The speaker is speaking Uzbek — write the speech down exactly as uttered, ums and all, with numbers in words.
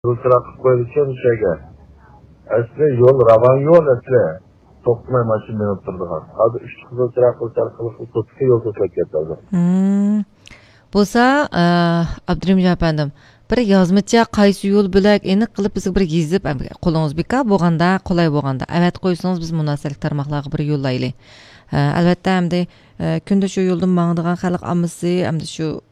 Kızıltırak koyuluşan şeyge. Esli yol, ravan yol esli. Tokmay maçın oturdular. Hadi üç kızıltırak koyuluşan kılıfı tutku yol tutak yeterdi. Hmm. Bo'lsa, Abdurimjon apandim, bir yozmacha qaysi yo'l bo'lak aniq qilib bizga bir yezib, qo'lingiz beka bo'lganda, qulay bo'lganda, avat qo'ysangiz biz munosabat tarmoqlarga bir yo'llaylik. Albatta, hamda kunda shu yo'ldan mangdigan xalq ammasi, hamda shu